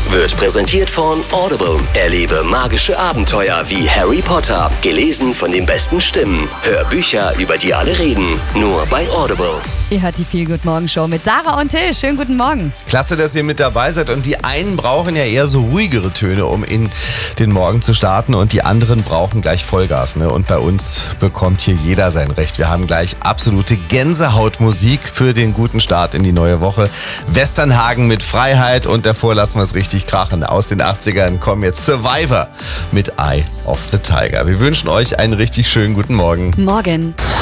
wird präsentiert von Audible. Erlebe magische Abenteuer wie Harry Potter, gelesen von den besten Stimmen. Hör Bücher, über die alle reden, nur bei Audible. Ihr hört die Feel-Good-Morgen-Show mit Sarah und Till. Schönen guten Morgen. Klasse, dass ihr mit dabei seid. Und die einen brauchen ja eher so ruhigere Töne, um in den Morgen zu starten. Und die anderen brauchen gleich Vollgas. Ne? Und bei uns bekommt hier jeder sein Recht. Wir haben gleich absolute Gänsehautmusik für den guten Start in die neue Woche. Westernhagen mit Freiheit. Und davor lassen wir es richtig krachen. Aus den 80ern kommen jetzt Survivor mit Eye of the Tiger. Wir wünschen euch einen richtig schönen guten Morgen. Morgen.